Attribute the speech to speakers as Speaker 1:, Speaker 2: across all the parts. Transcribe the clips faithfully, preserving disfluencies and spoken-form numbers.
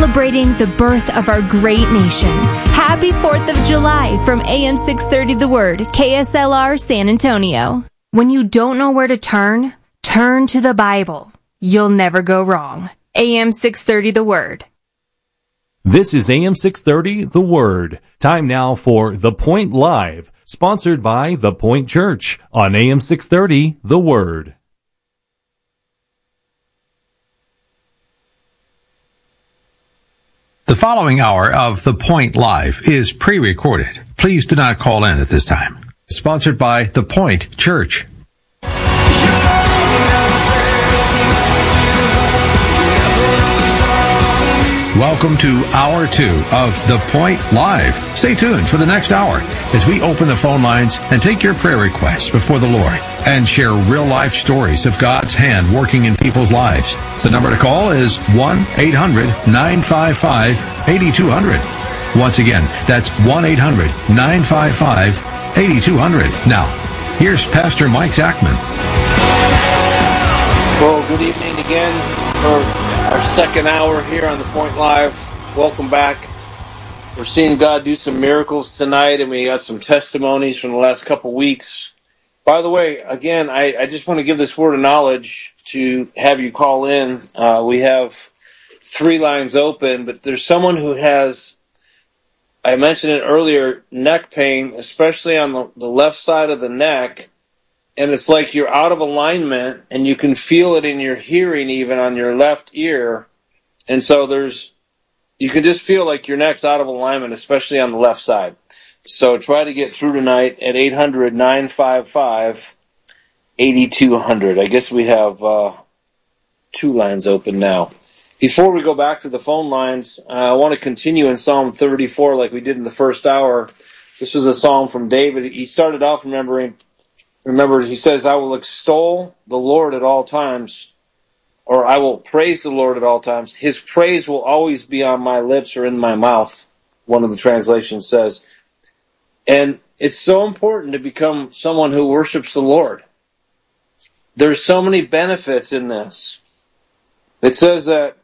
Speaker 1: celebrating the birth of our great nation. Happy fourth of July from A M six thirty The Word, K S L R San Antonio. When you don't know where to turn, turn to the Bible. You'll never go wrong. A M six thirty The Word.
Speaker 2: This is A M six thirty The Word. Time now for The Point Live, sponsored by The Point Church on A M six thirty The Word.
Speaker 3: The following hour of The Point Live is pre-recorded. Please do not call in at this time. Sponsored by The Point Church. Welcome to Hour two of The Point Live. Stay tuned for the next hour as we open the phone lines and take your prayer requests before the Lord and share real-life stories of God's hand working in people's lives. The number to call is one eight hundred nine five five eight two zero zero. Once again, that's one eight hundred nine five five eight two zero zero. Now, here's Pastor Mike Zachman.
Speaker 4: Well, good evening again for our second hour here on The Point Live. Welcome back. We're seeing God do some miracles tonight, and we got some testimonies from the last couple weeks. By the way, again, I, I just want to give this word of knowledge to have you call in. Uh, we have three lines open, but there's someone who has, I mentioned it earlier, neck pain, especially on the, the left side of the neck. And it's like you're out of alignment, and you can feel it in your hearing, even on your left ear. And so there's, you can just feel like your neck's out of alignment, especially on the left side. So try to get through tonight at eight hundred nine five five eight two zero zero. I guess we have uh, two lines open now. Before we go back to the phone lines, uh, I want to continue in Psalm thirty-four like we did in the first hour. This was a psalm from David. He started off remembering, remember, he says, I will extol the Lord at all times, or I will praise the Lord at all times. His praise will always be on my lips or in my mouth, one of the translations says. And it's so important to become someone who worships the Lord. There's so many benefits in this. It says that,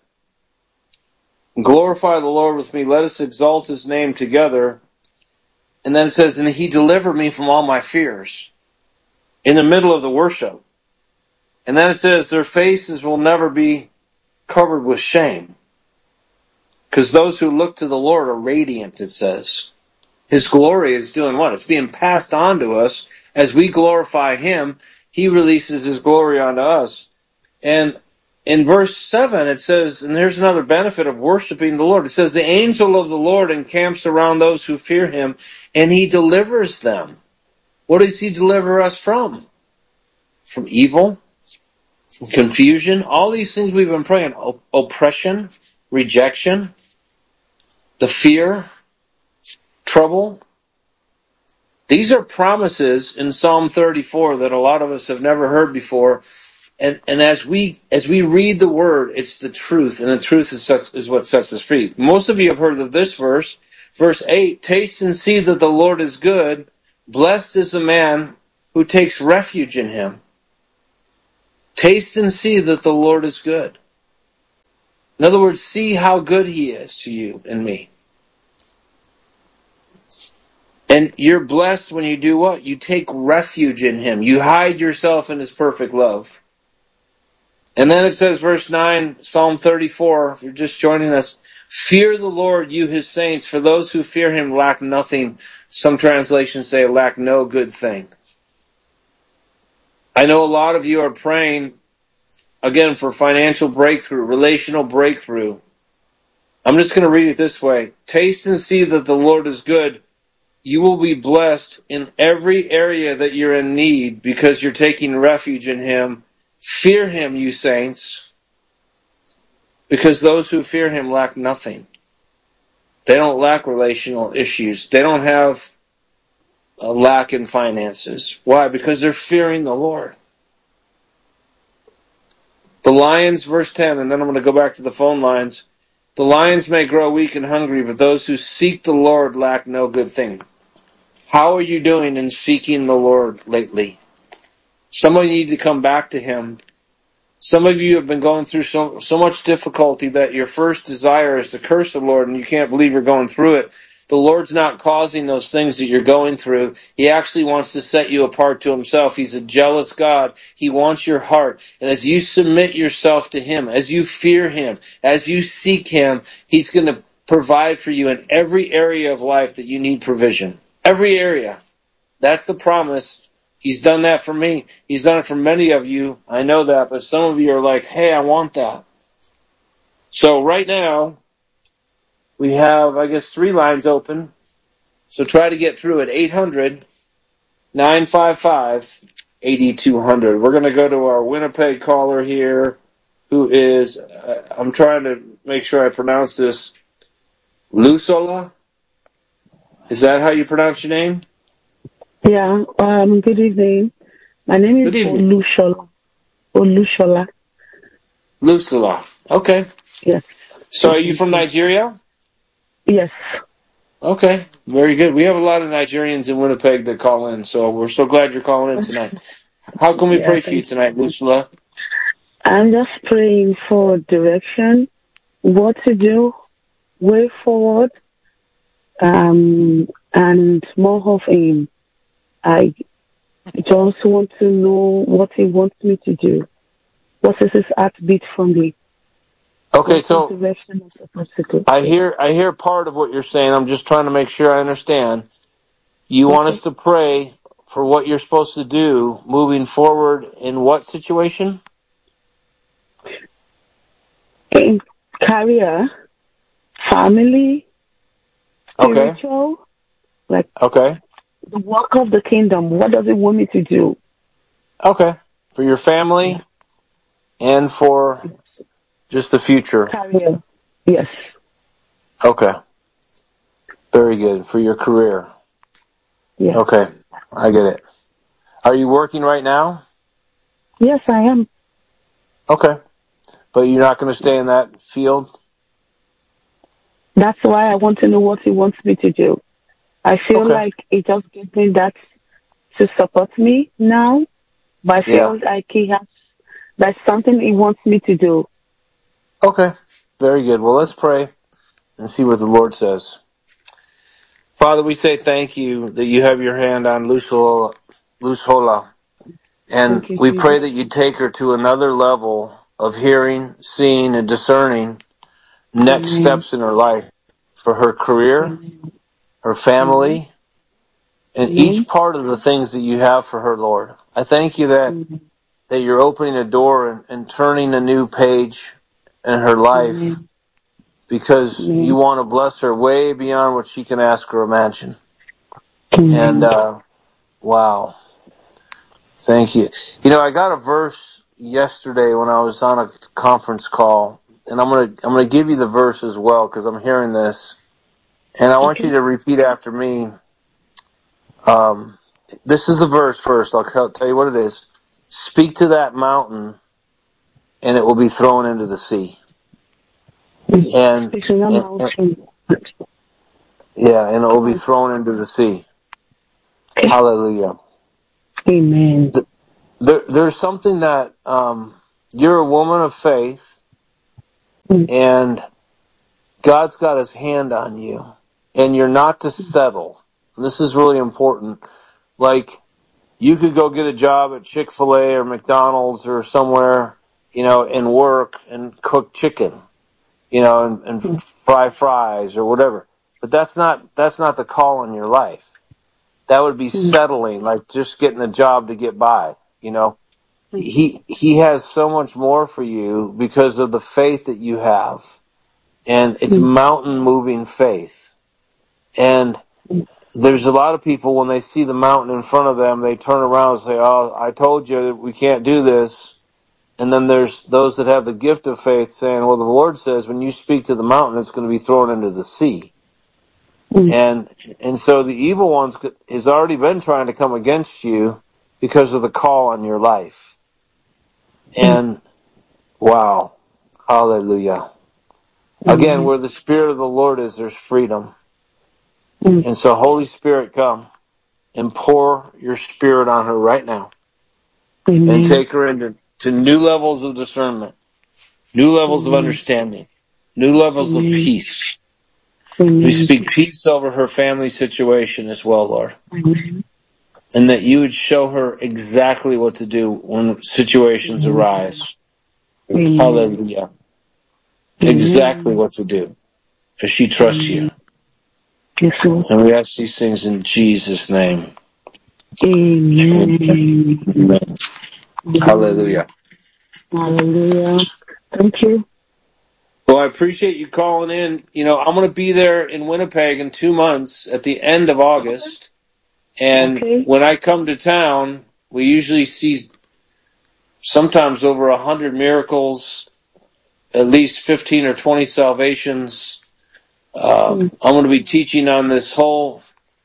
Speaker 4: glorify the Lord with me, let us exalt his name together. And then it says, and he delivered me from all my fears. In the middle of the worship. And then it says, their faces will never be covered with shame. Because those who look to the Lord are radiant, it says. His glory is doing what? It's being passed on to us. As we glorify him, he releases his glory onto us. And in verse seven, it says, and here's another benefit of worshiping the Lord. It says, the angel of the Lord encamps around those who fear him, and he delivers them. What does he deliver us from? From evil, from confusion, all these things we've been praying. O- oppression, rejection, the fear, trouble. These are promises in Psalm thirty-four that a lot of us have never heard before. And, and as we as we read the word, it's the truth, and the truth is, such, is what sets us free. Most of you have heard of this verse. Verse eight, taste and see that the Lord is good. Blessed is the man who takes refuge in him. Taste and see that the Lord is good. In other words, see how good he is to you and me. And you're blessed when you do what? You take refuge in him. You hide yourself in his perfect love. And then it says, verse nine, Psalm thirty-four, if you're just joining us, fear the Lord, you his saints, for those who fear him lack nothing. Some translations say lack no good thing. I know a lot of you are praying, again, for financial breakthrough, relational breakthrough. I'm just going to read it this way. Taste and see that the Lord is good. You will be blessed in every area that you're in need because you're taking refuge in him. Fear him, you saints, because those who fear him lack nothing. They don't lack relational issues. They don't have a lack in finances. Why? Because they're fearing the Lord. The lions, verse ten, and then I'm going to go back to the phone lines. The lions may grow weak and hungry, but those who seek the Lord lack no good thing. How are you doing in seeking the Lord lately? Some of you need to come back to him Some of you have been going through so so much difficulty that your first desire is to curse the Lord, and you can't believe you're going through it. The Lord's not causing those things that you're going through. He actually wants to set you apart to himself. He's a jealous God. He wants your heart. And as you submit yourself to him, as you fear him, as you seek him, he's going to provide for you in every area of life that you need provision. Every area. That's the promise. He's done that for me. He's done it for many of you. I know that, but some of you are like, hey, I want that. So right now, we have, I guess, three lines open. So try to get through it. eight hundred, nine five five, eight two zero zero. We're going to go to our Winnipeg caller here, who is, uh, I'm trying to make sure I pronounce this, Lusola? Is that how you pronounce your name?
Speaker 5: Yeah, um, good evening. My name is Olushola. Olushola.
Speaker 4: Lusola. Okay.
Speaker 5: Yes.
Speaker 4: So are you from Nigeria?
Speaker 5: Yes.
Speaker 4: Okay, very good. We have a lot of Nigerians in Winnipeg that call in, so we're so glad you're calling in tonight. How can we
Speaker 5: Yeah,
Speaker 4: pray for you tonight, Lusola?
Speaker 5: I'm just praying for direction, what to do, way forward, um, and more of him. I just want to know what he wants me to do. What is his heartbeat from me?
Speaker 4: Okay, so I hear I hear part of what you're saying. I'm just trying to make sure I understand. You
Speaker 5: okay.
Speaker 4: want us to pray for what you're supposed to do moving forward in what situation?
Speaker 5: In career, family, spiritual,
Speaker 4: okay.
Speaker 5: like
Speaker 4: okay.
Speaker 5: the work of the kingdom. What does it want me to do?
Speaker 4: Okay. For your family and for just the future.
Speaker 5: Career. Yes.
Speaker 4: Okay. Very good. For your career.
Speaker 5: Yes.
Speaker 4: Okay. I get it. Are you working right now?
Speaker 5: Yes, I am.
Speaker 4: Okay. But you're not going to stay in that field?
Speaker 5: That's why I want to know what he wants me to do. I feel
Speaker 4: okay.
Speaker 5: like he just gives me that to support me now, but I feel
Speaker 4: yeah.
Speaker 5: like he has, that's something he wants me to do.
Speaker 4: Okay. Very good. Well, let's pray and see what the Lord says. Father, we say thank you that you have your hand on Lusola, Lusola. And
Speaker 5: you,
Speaker 4: we
Speaker 5: Jesus.
Speaker 4: pray that you take her to another level of hearing, seeing, and discerning next
Speaker 5: Amen.
Speaker 4: steps in her life for her career,
Speaker 5: Amen.
Speaker 4: her family,
Speaker 5: Amen.
Speaker 4: and
Speaker 5: Amen.
Speaker 4: each part of the things that you have for her, Lord. I thank you that,
Speaker 5: Amen.
Speaker 4: that you're opening a door and, and turning a new page in her life
Speaker 5: Amen.
Speaker 4: because
Speaker 5: Amen.
Speaker 4: you want to bless her way beyond what she can ask or imagine.
Speaker 5: Amen.
Speaker 4: And, uh, wow. Thank you. You know, I got a verse yesterday when I was on a conference call, and I'm going to I'm going to give you the verse as well because I'm hearing this. And I want
Speaker 5: okay.
Speaker 4: you to repeat after me. Um, this is the verse first. I'll tell, tell you what it is. Speak to that mountain, and it will be thrown into the sea. And,
Speaker 5: Speak to that mountain.
Speaker 4: and yeah, and it will be thrown into the sea.
Speaker 5: Okay.
Speaker 4: Hallelujah.
Speaker 5: Amen.
Speaker 4: The, there, there's something that um, you're a woman of faith,
Speaker 5: Mm.
Speaker 4: and God's got his hand on you, and you're not to settle. And this is really important. Like, you could go get a job at Chick-fil-A or McDonald's or somewhere, you know, and work and cook chicken, you know, and, and
Speaker 5: Mm.
Speaker 4: fry fries or whatever. But that's not, that's not the call in your life. That would be
Speaker 5: Mm.
Speaker 4: settling, like just getting a job to get by, you know. He, he has so much more for you because of the faith that you have. And it's
Speaker 5: Mm.
Speaker 4: mountain moving faith. And there's a lot of people, when they see the mountain in front of them, they turn around and say, oh, I told you we can't do this. And then there's those that have the gift of faith saying, well, the Lord says when you speak to the mountain, it's going to be thrown into the sea.
Speaker 5: Mm.
Speaker 4: And and so the evil one has already been trying to come against you because of the call on your life. And wow, hallelujah. Again, where the Spirit of the Lord is, there's freedom.
Speaker 5: Mm.
Speaker 4: And so, Holy Spirit, come and pour your Spirit on her right now.
Speaker 5: Amen.
Speaker 4: And take her into to new levels of discernment, new levels of understanding, new levels of
Speaker 5: Amen.
Speaker 4: peace.
Speaker 5: Amen.
Speaker 4: We speak peace over her family situation as well, Lord.
Speaker 5: Amen.
Speaker 4: And that you would show her exactly what to do when situations
Speaker 5: Amen.
Speaker 4: arise.
Speaker 5: Amen.
Speaker 4: Hallelujah. Exactly what to do. As she trusts you.
Speaker 5: Yes, Lord.
Speaker 4: And we ask these things in Jesus' name.
Speaker 5: Amen.
Speaker 4: Amen. Hallelujah.
Speaker 5: Hallelujah. Thank you.
Speaker 4: Well, I appreciate you calling in. You know, I'm going to be there in Winnipeg in two months at the end of August. And
Speaker 5: Okay.
Speaker 4: when I come to town, we usually see sometimes over a hundred miracles, at least fifteen or twenty salvations. Um, I'm going to be teaching on this whole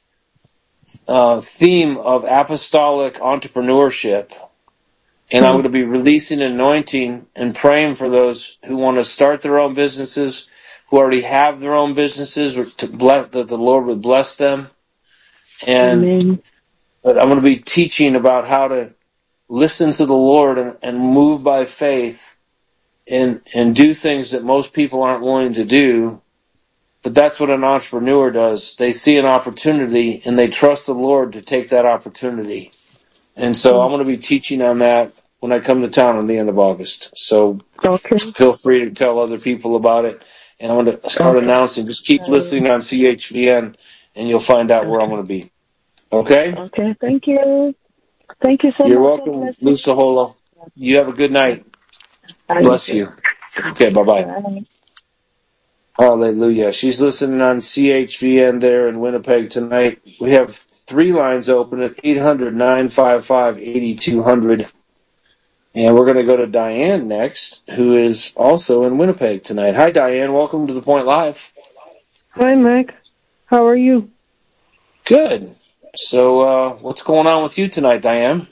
Speaker 4: uh, theme of apostolic entrepreneurship. And I'm going to be releasing anointing and praying for those who want to start their own businesses, who already have their own businesses, to bless, that the Lord would bless them. And
Speaker 5: Amen.
Speaker 4: but I'm going to be teaching about how to listen to the Lord and, and move by faith and, and do things that most people aren't willing to do. But that's what an entrepreneur does. They see an opportunity and they trust the Lord to take that opportunity. And so I'm going to be teaching on that when I come to town on the end of August. So
Speaker 5: Okay.
Speaker 4: feel free to tell other people about it. And I'm going to start
Speaker 5: Okay.
Speaker 4: announcing. Just keep listening on C H V N and you'll find out where I'm going to be. Okay?
Speaker 5: Okay. Thank you. Thank you so
Speaker 4: You're
Speaker 5: much. God
Speaker 4: welcome,
Speaker 5: bless you.
Speaker 4: Lusahola. You have a good night.
Speaker 5: I
Speaker 4: Bless
Speaker 5: do.
Speaker 4: you. Okay, bye-bye.
Speaker 5: Bye.
Speaker 4: Hallelujah. She's listening on C H V N there in Winnipeg tonight. We have three lines open at eight hundred, nine five five, eight two zero zero. And we're going to go to Diane next, who is also in Winnipeg tonight. Hi, Diane. Welcome to The Point Live.
Speaker 6: Hi, Mike. How are you?
Speaker 4: Good. So, uh, what's going on with you tonight, Diane?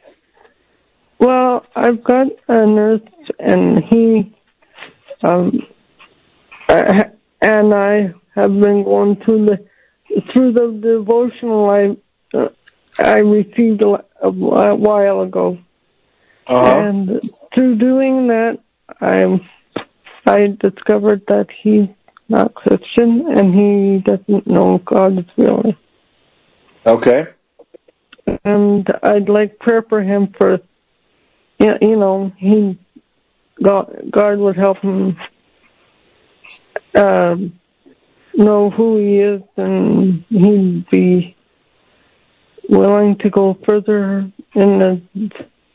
Speaker 6: Well, I've got a nurse, and he, um, uh, and I have been going through the through the devotional I uh, I received a, a while ago,
Speaker 4: Uh-huh.
Speaker 6: and through doing that, I I discovered that he's not Christian, and he doesn't know God really.
Speaker 4: Okay.
Speaker 6: And I'd like prayer for him for, you know, he God, God would help him uh, know who he is, and he'd be willing to go further in the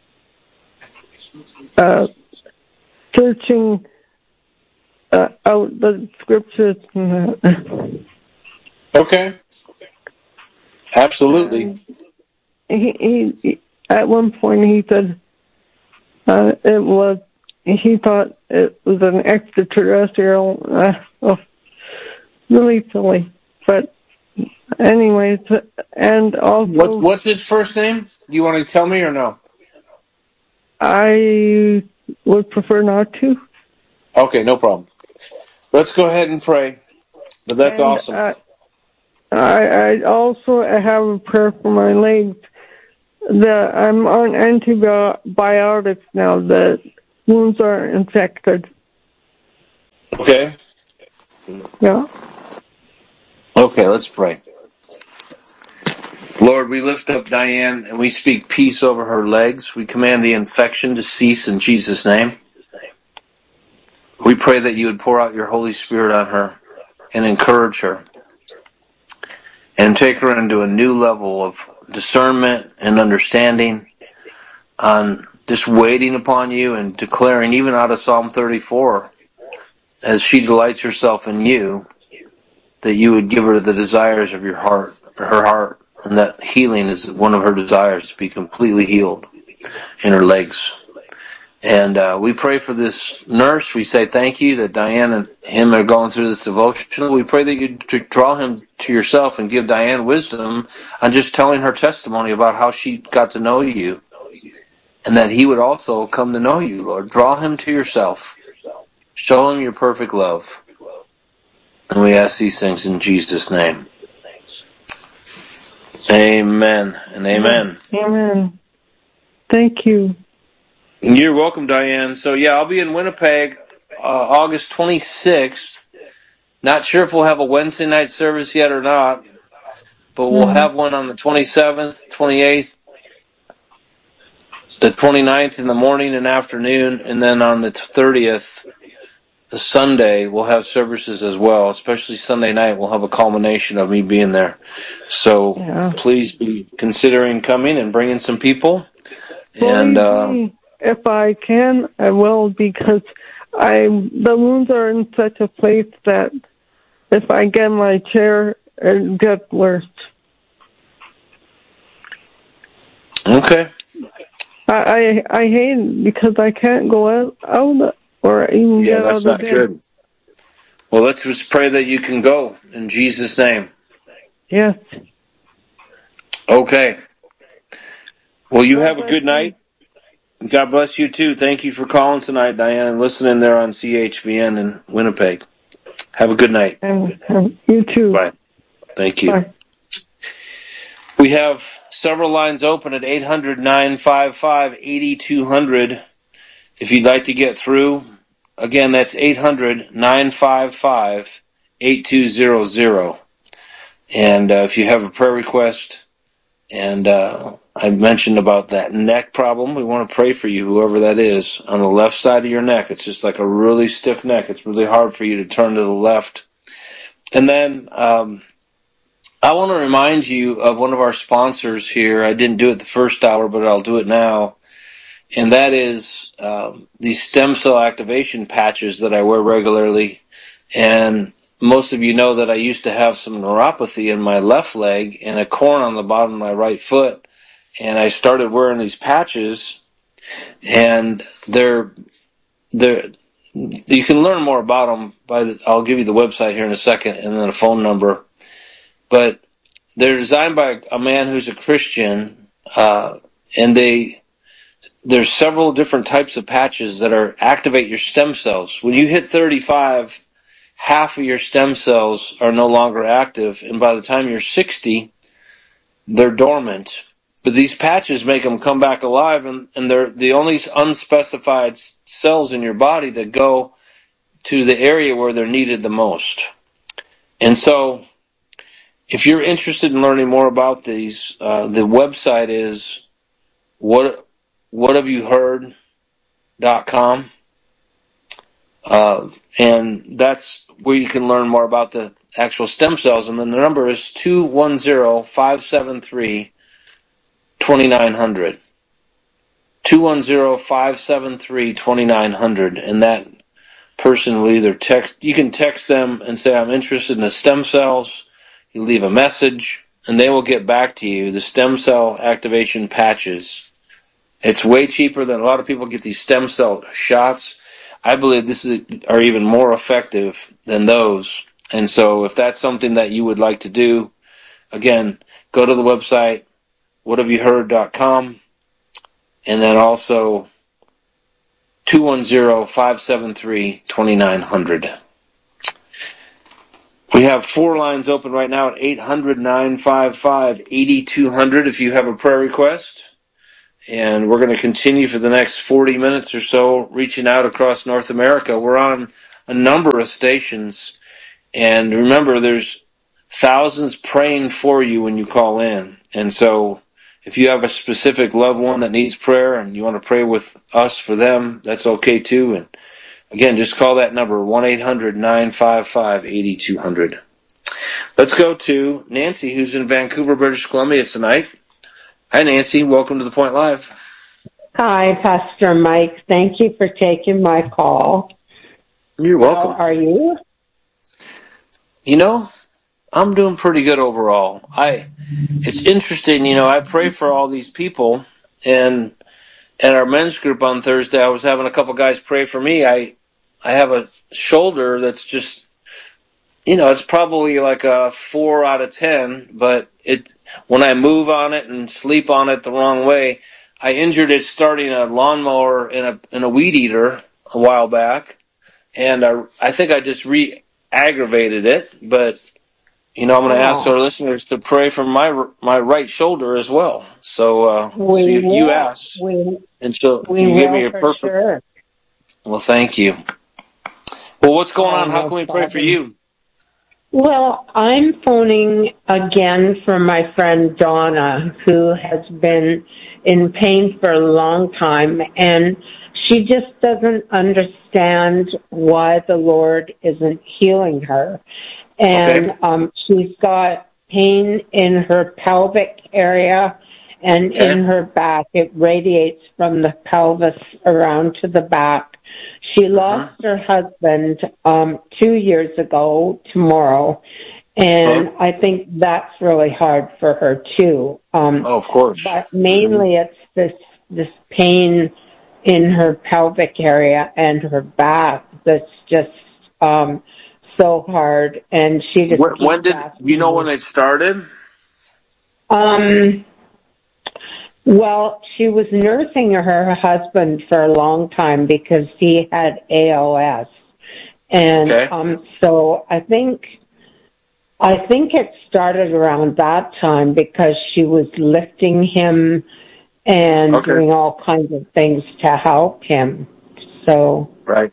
Speaker 6: uh, searching uh, out the scriptures. And that.
Speaker 4: Okay. Absolutely.
Speaker 6: And he, he, at one point, he said uh, it was. He thought it was an extraterrestrial. Uh, oh, really silly, but anyways, and also
Speaker 4: What's what's his first name? Do you want to tell me or no?
Speaker 6: I would prefer not to.
Speaker 4: Okay, no problem. Let's go ahead and pray. But that's
Speaker 6: and,
Speaker 4: awesome.
Speaker 6: Uh, I I also have a prayer for my legs. The I'm on antibiotics now. The wounds are infected.
Speaker 4: Okay.
Speaker 6: Yeah.
Speaker 4: Okay, let's pray. Lord, we lift up Diane and we speak peace over her legs. We command the infection to cease in Jesus' name. We pray that you would pour out your Holy Spirit on her and encourage her and take her into a new level of discernment and understanding on just waiting upon you and declaring, even out of Psalm thirty-four, as she delights herself in you, that you would give her the desires of your heart, her heart, and that healing is one of her desires, to be completely healed in her legs. And uh, we pray for this nurse. We say thank you that Diane and him are going through this devotional. We pray that you draw him to yourself and give Diane wisdom on just telling her testimony about how she got to know you, and that he would also come to know you, Lord. Draw him to yourself. Show him your perfect love. And we ask these things in Jesus' name. Amen and amen.
Speaker 6: Amen. Thank you.
Speaker 4: You're welcome, Diane. So, yeah, I'll be in Winnipeg uh, August twenty-sixth. Not sure if we'll have a Wednesday night service yet or not, but we'll have one on the twenty-seventh, twenty-eighth, the twenty-ninth in the morning and afternoon, and then on the thirtieth, the Sunday, we'll have services as well. Especially Sunday night, we'll have a culmination of me being there. So yeah. Please be considering coming and bringing some people. And uh,
Speaker 6: if I can, I will, because I the wounds are in such a place that if I get my chair, it gets worse.
Speaker 4: Okay.
Speaker 6: I, I I hate it because I can't go out, out or even
Speaker 4: yeah,
Speaker 6: get out of the bed.
Speaker 4: Yeah, that's not good. Well, let's just pray that you can go in Jesus' name.
Speaker 6: Yes.
Speaker 4: Okay. Well, you have a good night. God bless you, too. Thank you for calling tonight, Diane, and listening there on C H V N in Winnipeg. Have a good night.
Speaker 6: And, um, you too.
Speaker 4: Bye. Thank you.
Speaker 6: Bye.
Speaker 4: We have several lines open at eight hundred, nine five five, eight two zero zero. If you'd like to get through, again, that's eight hundred, nine five five, eight two zero zero. And uh, if you have a prayer request, and uh, I mentioned about that neck problem, we want to pray for you, whoever that is, on the left side of your neck. It's just like a really stiff neck. It's really hard for you to turn to the left. And then um, I want to remind you of one of our sponsors here. I didn't do it the first hour, but I'll do it now. And that is um, these stem cell activation patches that I wear regularly. And most of you know that I used to have some neuropathy in my left leg and a corn on the bottom of my right foot. And I started wearing these patches, and they're, they're, you can learn more about them by the, I'll give you the website here in a second and then a phone number. But they're designed by a man who's a Christian, uh, and they, there's several different types of patches that are activate your stem cells. When you hit thirty-five, half of your stem cells are no longer active, and by the time you're sixty, they're dormant. But these patches make them come back alive, and, and they're the only unspecified cells in your body that go to the area where they're needed the most. And so, if you're interested in learning more about these, uh, the website is what what have you heard dot com. Uh, and that's where you can learn more about the actual stem cells. And then the number is two one zero, five seven three, two nine zero zero. two one zero, five seven three, two nine zero zero. And that person will either text, you can text them and say, I'm interested in the stem cells. You leave a message, and they will get back to you. The stem cell activation patches. It's way cheaper than a lot of people get these stem cell shots. I believe this is are even more effective than those. And so if that's something that you would like to do, again, go to the website, what have you heard dot com, and then also two one zero, five seven three, two nine zero zero. We have four lines open right now at eight hundred, nine five five, eight two zero zero if you have a prayer request. And we're going to continue for the next forty minutes or so, reaching out across North America. We're on a number of stations. And remember, there's thousands praying for you when you call in. And so if you have a specific loved one that needs prayer and you want to pray with us for them, that's okay too. And again, just call that number, one eight hundred, nine five five, eight two zero zero. Let's go to Nancy, who's in Vancouver, British Columbia tonight. Hi, Nancy. Welcome to The Point Live.
Speaker 7: Hi, Pastor Mike. Thank you for taking my call.
Speaker 4: You're welcome.
Speaker 7: How are you?
Speaker 4: You know, I'm doing pretty good overall. I, it's interesting, you know, I pray for all these people, and at our men's group on Thursday, I was having a couple guys pray for me. I, I have a shoulder that's just, you know, it's probably like a four out of ten, but it, when I move on it and sleep on it the wrong way, I injured it starting a lawnmower in a, in a weed eater a while back. And I, I think I just re-aggravated it, but you know, I'm going to ask
Speaker 7: Oh,
Speaker 4: our listeners to pray for my my right shoulder as well. So, uh, so
Speaker 7: we
Speaker 4: you, you
Speaker 7: will.
Speaker 4: asked,
Speaker 7: We
Speaker 4: and so
Speaker 7: we
Speaker 4: you gave me
Speaker 7: will
Speaker 4: a
Speaker 7: for
Speaker 4: perfect.
Speaker 7: sure.
Speaker 4: Well, thank you. Well, what's going
Speaker 7: Oh,
Speaker 4: on? How
Speaker 7: no
Speaker 4: can we pray for
Speaker 7: problem.
Speaker 4: you?
Speaker 7: Well, I'm phoning again for my friend Donna, who has been in pain for a long time, and she just doesn't understand why the Lord isn't healing her. And
Speaker 4: Okay.
Speaker 7: um, she's got pain in her pelvic area and
Speaker 4: Okay.
Speaker 7: in her back. It radiates from the pelvis around to the back. She lost
Speaker 4: Mm-hmm.
Speaker 7: her husband um, two years ago tomorrow, and
Speaker 4: Okay.
Speaker 7: I think that's really hard for her too. Um,
Speaker 4: Oh, of course.
Speaker 7: but
Speaker 4: Mm-hmm.
Speaker 7: mainly it's this this pain in her pelvic area and her back that's just um, so hard, and she just
Speaker 4: When, when
Speaker 7: keeps
Speaker 4: did you
Speaker 7: asking
Speaker 4: know when
Speaker 7: me.
Speaker 4: it started?
Speaker 7: Um, well, she was nursing her husband for a long time because he had A L S. And
Speaker 4: Okay.
Speaker 7: um, so I think I think it started around that time because she was lifting him and
Speaker 4: Okay.
Speaker 7: doing all kinds of things to help him. So
Speaker 4: Right.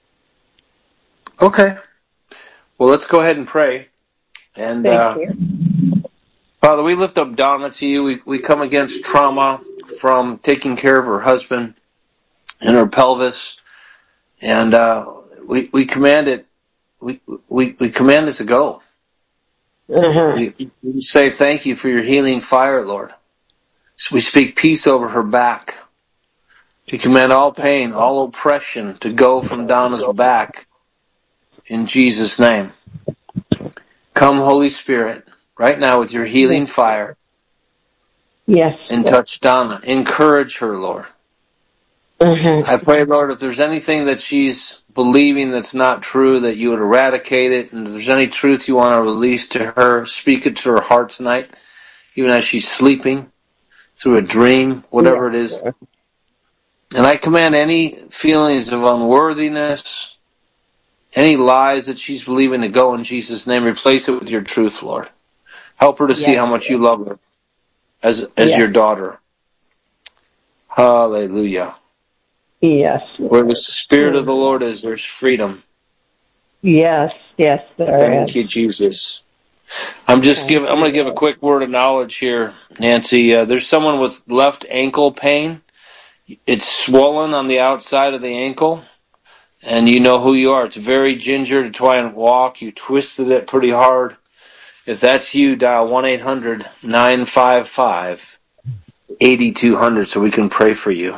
Speaker 4: Okay. Well, let's go ahead and pray. And
Speaker 7: thank
Speaker 4: uh,
Speaker 7: you.
Speaker 4: Father, we lift up Donna to you. We we come against trauma from taking care of her husband and her pelvis, and uh, we we command it. We we we command it to go.
Speaker 7: Uh-huh.
Speaker 4: We, we say thank you for your healing fire, Lord. So we speak peace over her back. We command all pain, all oppression to go from Donna's back in Jesus' name. Come, Holy Spirit, right now with your
Speaker 7: Yes.
Speaker 4: healing fire
Speaker 7: Yes.
Speaker 4: and touch Donna. Encourage her, Lord.
Speaker 7: Uh-huh.
Speaker 4: I pray, Lord, if there's anything that she's believing that's not true, that you would eradicate it. And if there's any truth you want to release to her, speak it to her heart tonight, even as she's sleeping, through a dream, whatever it is.
Speaker 7: Yes.
Speaker 4: And I command any feelings of unworthiness, any lies that she's believing to go in Jesus' name. Replace it with your truth, Lord. Help her to see
Speaker 7: Yes.
Speaker 4: how much you love her as as your
Speaker 7: Yes.
Speaker 4: daughter. Hallelujah.
Speaker 7: Yes.
Speaker 4: Where the Spirit of the Lord is, there's freedom.
Speaker 7: Yes. Yes, there is.
Speaker 4: Thank you, Jesus. I'm just
Speaker 7: Thank
Speaker 4: giving. I'm
Speaker 7: you,
Speaker 4: going to give a
Speaker 7: Lord.
Speaker 4: quick word of knowledge here, Nancy. Uh, there's someone with left ankle pain. It's swollen on the outside of the ankle, and you know who you are. It's very ginger to try and walk. You twisted it pretty hard. If that's you, dial one eight hundred nine five five eight two zero zero so we can pray for you.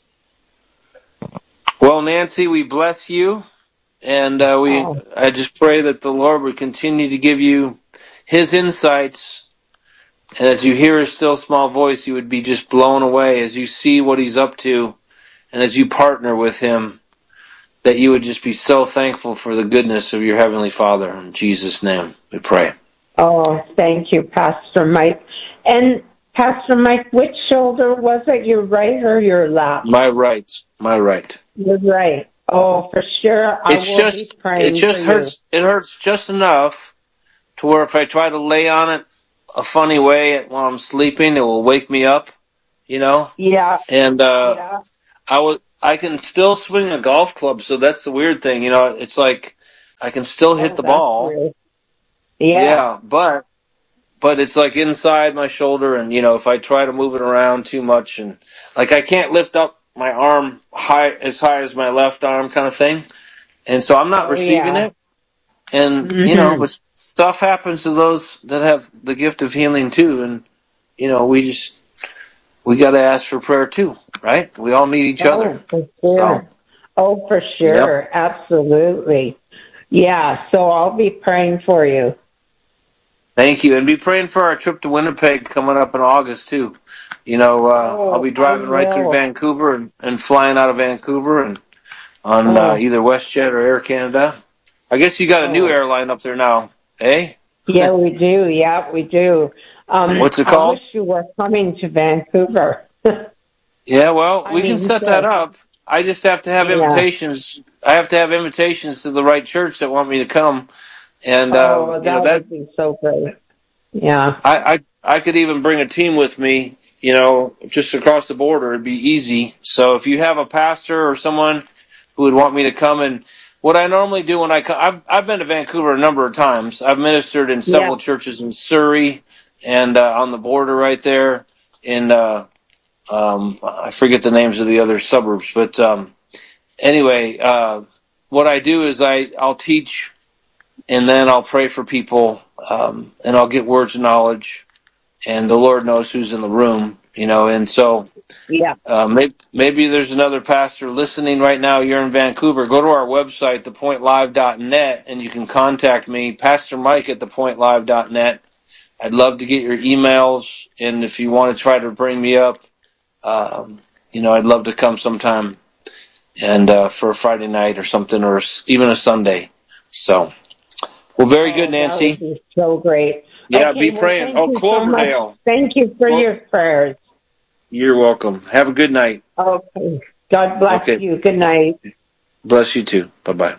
Speaker 4: Well, Nancy, we bless you, and uh, we.
Speaker 7: Oh,
Speaker 4: I just pray that the Lord would continue to give you His insights, and as you hear His still small voice, you would be just blown away as you see what He's up to, and as you partner with Him, that you would just be so thankful for the goodness of your Heavenly Father. In Jesus' name, we pray.
Speaker 7: oh, thank you, Pastor Mike. And Pastor Mike, which shoulder was it? Your right or your left?
Speaker 4: My right, my right.
Speaker 7: You're right. Oh, for sure. I
Speaker 4: It's
Speaker 7: will be
Speaker 4: just, it
Speaker 7: praying for
Speaker 4: just
Speaker 7: you.
Speaker 4: hurts. It hurts just enough to where if I try to lay on it a funny way while I'm sleeping, it will wake me up. You know,
Speaker 7: Yeah,
Speaker 4: and uh,
Speaker 7: yeah.
Speaker 4: I will. I can still swing a golf club, so that's the weird thing. You know, it's like I can still hit
Speaker 7: Oh,
Speaker 4: the
Speaker 7: that's
Speaker 4: ball.
Speaker 7: weird. Yeah.
Speaker 4: Yeah, but but it's like inside my shoulder, and you know, if I try to move it around too much, and like I can't lift up my arm high as high as my left arm, kind of thing, and so I'm not
Speaker 7: Oh,
Speaker 4: receiving
Speaker 7: yeah.
Speaker 4: it. And you know,
Speaker 7: Mm-hmm.
Speaker 4: but stuff happens to those that have the gift of healing too, and you know, we just we got to ask for prayer too, right? We all need each other,
Speaker 7: Oh, for
Speaker 4: so
Speaker 7: sure. Oh, for
Speaker 4: yep.
Speaker 7: sure. Absolutely. Yeah, so I'll be praying for you.
Speaker 4: Thank you, and be praying for our trip to Winnipeg coming up in August too. You know, uh, I'll
Speaker 7: Oh,
Speaker 4: be
Speaker 7: I
Speaker 4: driving right through
Speaker 7: will.
Speaker 4: Vancouver and, and flying out of Vancouver and on uh,
Speaker 7: Oh,
Speaker 4: either WestJet or Air Canada. I guess you got a new
Speaker 7: oh.
Speaker 4: airline up there now, eh?
Speaker 7: Yeah, we do. Yeah, we do. Um,
Speaker 4: What's it
Speaker 7: I wish
Speaker 4: called?
Speaker 7: you were coming to Vancouver.
Speaker 4: Yeah, well,
Speaker 7: I
Speaker 4: we can
Speaker 7: mean,
Speaker 4: set that
Speaker 7: just,
Speaker 4: up. I just have to have
Speaker 7: yeah.
Speaker 4: invitations. I have to have invitations to the right church that want me to come, And
Speaker 7: oh,
Speaker 4: um,
Speaker 7: that,
Speaker 4: you know that
Speaker 7: would be so great. Yeah.
Speaker 4: I, I I could even bring a team with me, you know, just across the border. It'd be easy. So if you have a pastor or someone who would want me to come, and what I normally do when I come, I've I've been to Vancouver a number of times. I've ministered in several
Speaker 7: Yeah.
Speaker 4: churches in Surrey and uh, on the border right there in uh, um, I forget the names of the other suburbs, but um, anyway, uh, what I do is I I'll teach. And then I'll pray for people, um, and I'll get words of knowledge, and the Lord knows who's in the room, you know. And so,
Speaker 7: Yeah.
Speaker 4: uh, maybe, maybe there's another pastor listening right now. You're in Vancouver. Go to our website, the point live dot net, and you can contact me, Pastor Mike at the point live dot net. I'd love to get your emails, and if you want to try to bring me up, um, you know, I'd love to come sometime, and uh, for a Friday night or something, or even a Sunday. So. Well, very
Speaker 7: oh,
Speaker 4: good, Nancy.
Speaker 7: That would be so great.
Speaker 4: Yeah,
Speaker 7: okay,
Speaker 4: be
Speaker 7: well,
Speaker 4: praying.
Speaker 7: Thank
Speaker 4: Oh,
Speaker 7: you
Speaker 4: Cloverdale.
Speaker 7: So Thank you for
Speaker 4: Clo-
Speaker 7: your prayers.
Speaker 4: You're welcome. Have a good night.
Speaker 7: Okay. God bless
Speaker 4: Okay.
Speaker 7: you. Good night.
Speaker 4: Bless you too. Bye-bye.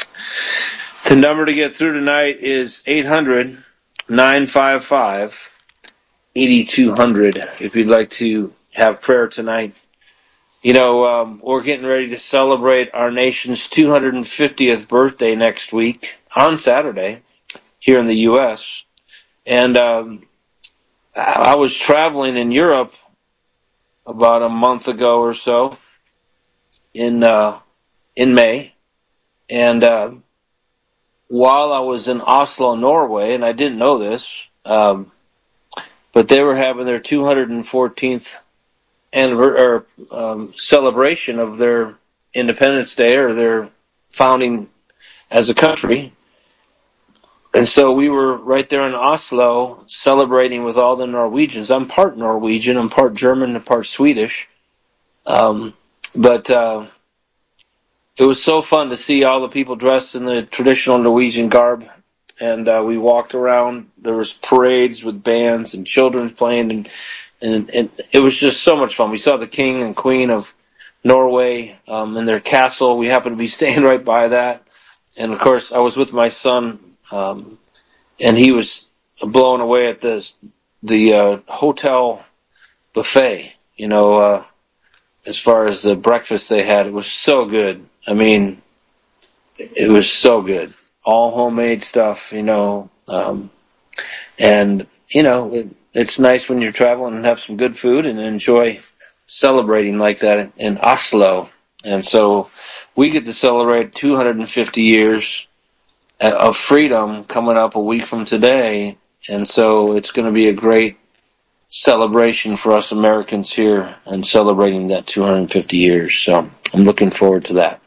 Speaker 4: The number to get through tonight is eight hundred, nine five five, eight two zero zero if you'd like to have prayer tonight. You know, um, we're getting ready to celebrate our nation's two hundred fiftieth birthday next week on Saturday here in the U S And um, I was traveling in Europe about a month ago or so in uh, in May, and uh, while I was in Oslo, Norway, and I didn't know this, um, but they were having their two hundred fourteenth anniversary or um, celebration of their Independence Day or their founding as a country. And so we were right there in Oslo celebrating with all the Norwegians. I'm part Norwegian, I'm part German, and part Swedish. Um, but uh, it was so fun to see all the people dressed in the traditional Norwegian garb. And uh, we walked around. There was parades with bands and children playing, and, and, and it was just so much fun. We saw the king and queen of Norway um, in their castle. We happened to be staying right by that. And, of course, I was with my son, um, and he was blown away at the, the uh, hotel buffet, you know, uh, as far as the breakfast they had. It was so good. I mean, it was so good. All homemade stuff, you know, um, and, you know, it, it's nice when you're traveling and have some good food and enjoy celebrating like that in, in Oslo. And so we get to celebrate two hundred fifty years of freedom coming up a week from today. And so it's going to be a great celebration for us Americans here and celebrating that two hundred fifty years. So I'm looking forward to that.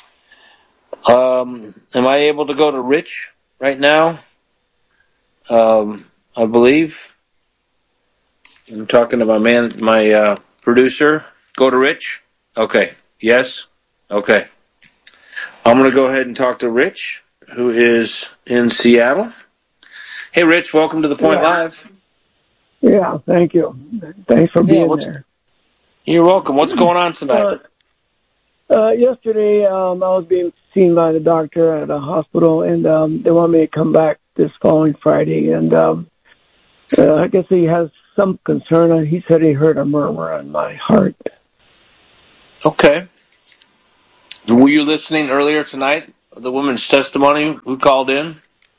Speaker 4: Um, am I able to go to Rich right now? Um, I believe. I'm talking to my man, my uh, producer. Go to Rich? Okay. Yes? Okay. I'm going to go ahead and talk to Rich, who is in Seattle. Hey, Rich, welcome to The Point
Speaker 6: yeah.
Speaker 4: Live.
Speaker 6: Yeah, thank you. Thanks for being
Speaker 4: yeah,
Speaker 6: there.
Speaker 4: You're welcome. What's going on tonight?
Speaker 6: Uh, uh, yesterday, um, I was being seen by the doctor at a hospital, and um, they want me to come back this following Friday. And um, uh, I guess he has some concern. He said he heard a murmur on my heart.
Speaker 4: Okay. Were you listening earlier tonight? The woman's testimony who called in?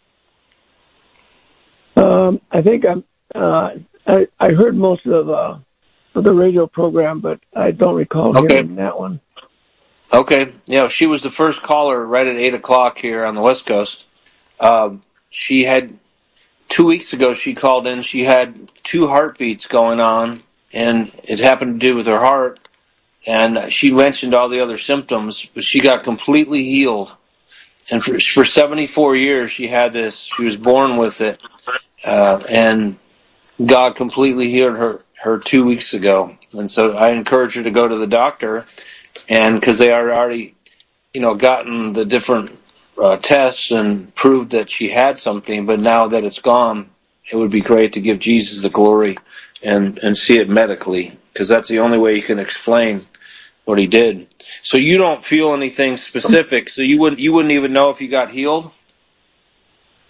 Speaker 6: Um, I think I'm, uh, I I heard most of, uh, of the radio program, but I don't recall
Speaker 4: Okay.
Speaker 6: hearing that one.
Speaker 4: Okay. Yeah, she was the first caller right at eight o'clock here on the West Coast. Um, she had, two weeks ago she called in, she had two heartbeats going on, and it happened to do with her heart, and she mentioned all the other symptoms, but she got completely healed. And for, for seventy-four years she had this, she was born with it, uh, and God completely healed her, her two weeks ago. And so I encourage her to go to the doctor, and because they are already, you know, gotten the different uh, tests and proved that she had something, but now that it's gone, it would be great to give Jesus the glory and, and see it medically, because that's the only way you can explain what he did. So you don't feel anything specific, so you wouldn't you wouldn't even know if you got healed?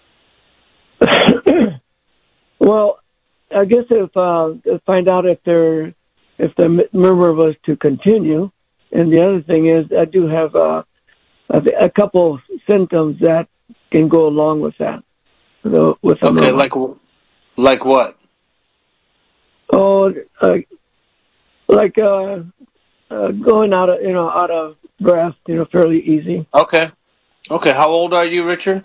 Speaker 6: Well, I guess if uh, find out if they're if the murmur was to continue, and the other thing is I do have uh, a, a couple symptoms that can go along with that. The, with the
Speaker 4: Okay,
Speaker 6: murmur.
Speaker 4: like like what?
Speaker 6: Oh, uh, like uh, uh, going out of you know out of breath, you know, fairly easy.
Speaker 4: Okay. Okay, how old are you, Richard?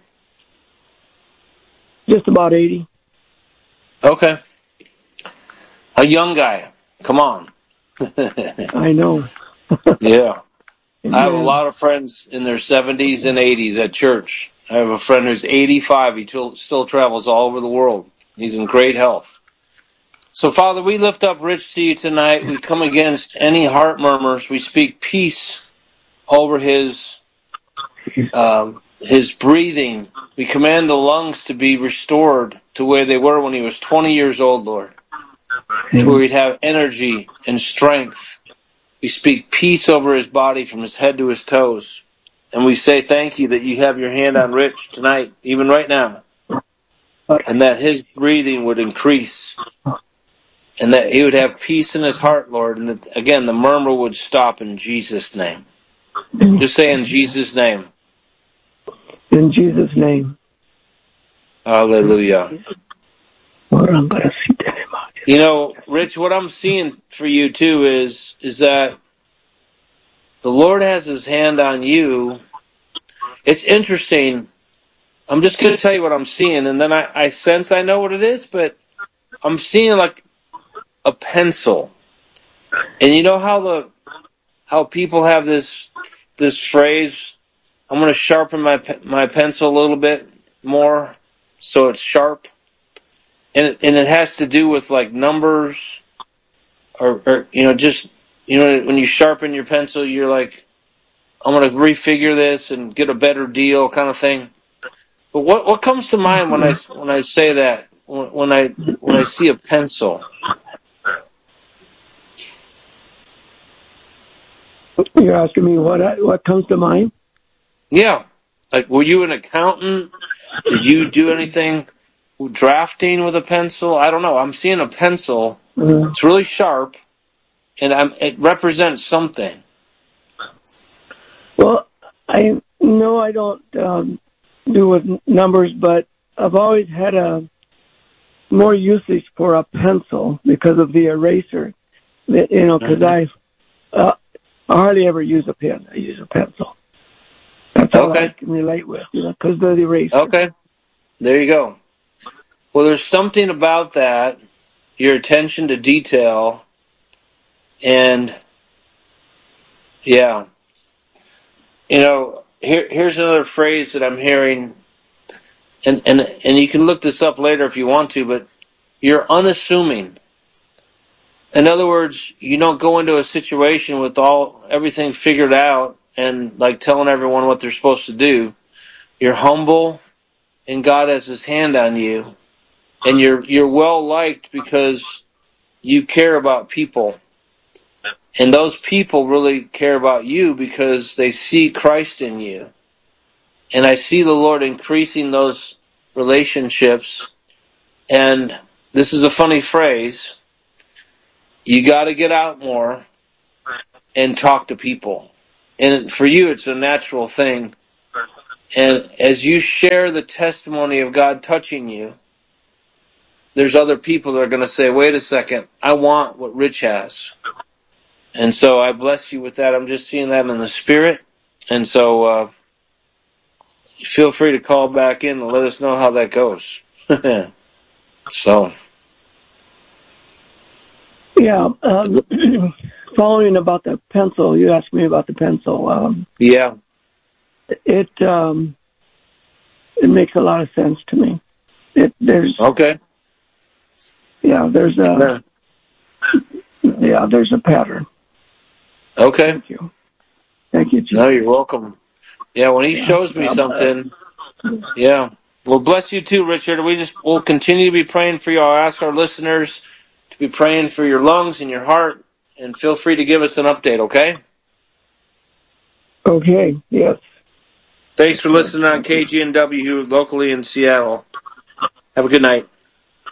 Speaker 6: Just about eighty.
Speaker 4: Okay. A young guy. Come on.
Speaker 6: I know.
Speaker 4: Yeah. I have a
Speaker 6: Yeah.
Speaker 4: lot of friends in their seventies and eighties at church. I have a friend who's eighty-five. He still still travels all over the world. He's in great health. So, Father, we lift up Rich to you tonight. We come against any heart murmurs. We speak peace over his um, his breathing. We command the lungs to be restored to where they were when he was twenty years old, Lord, to where he'd have energy and strength. We speak peace over his body from his head to his toes. And we say thank you that you have your hand on Rich tonight, even right now, and that his breathing would increase, and that he would have peace in his heart, Lord, and that, again, the murmur would stop in Jesus' name. Just say in Jesus' name.
Speaker 6: In Jesus' name.
Speaker 4: Hallelujah. You know, Rich, what I'm seeing for you too is is that the Lord has his hand on you. It's interesting. I'm just going to tell you what I'm seeing, and then I, I sense I know what it is, but I'm seeing like a pencil. And you know how the how people have this this phrase, I'm going to sharpen my my pencil a little bit more so it's sharp. And it, and it has to do with like numbers or, or you know just you know when you sharpen your pencil you're like, I'm going to refigure this and get a better deal kind of thing. But what what comes to mind when I when I say that, when I when I see a pencil?
Speaker 6: You're asking me what I, what comes to mind?
Speaker 4: Yeah. Like, were you an accountant? Did you do anything drafting with a pencil? I don't know. I'm seeing a pencil.
Speaker 6: Mm-hmm.
Speaker 4: It's really sharp, and I'm, it represents something.
Speaker 6: Well, I know I don't um, do with numbers, but I've always had a more usage for a pencil because of the eraser. You know, because mm-hmm. I uh, I hardly ever use a pen. I use a pencil. That's all
Speaker 4: okay.
Speaker 6: I can relate with, you know, because of the eraser.
Speaker 4: Okay. There you go. Well, there's something about that, your attention to detail, and, yeah. You know, here here's another phrase that I'm hearing, and, and, and you can look this up later if you want to, but you're unassuming. In other words, you don't go into a situation with all everything figured out and like telling everyone what they're supposed to do. You're humble, and God has his hand on you, and you're you're well liked because you care about people. And those people really care about you because they see Christ in you. And I see the Lord increasing those relationships. And this is a funny phrase. You got to get out more and talk to people. And for you, it's a natural thing. And as you share the testimony of God touching you, there's other people that are going to say, wait a second, I want what Rich has. And so I bless you with that. I'm just seeing that in the spirit. And so uh, feel free to call back in and let us know how that goes. So.
Speaker 6: Yeah. Um, following about the pencil, you asked me about the pencil. Um,
Speaker 4: yeah.
Speaker 6: It um, it makes a lot of sense to me. It there's
Speaker 4: okay.
Speaker 6: Yeah, there's a yeah, there's a pattern.
Speaker 4: Okay.
Speaker 6: Thank you. Thank you, Jesus.
Speaker 4: No, you're welcome. Yeah, when he yeah, shows me something, yeah. Well, bless you too, Richard. We just we'll continue to be praying for you. I'll ask our listeners to be praying for your lungs and your heart, and feel free to give us an update. Okay.
Speaker 6: Okay. Yes.
Speaker 4: Thanks for listening on K G N W locally in Seattle. Have a good night.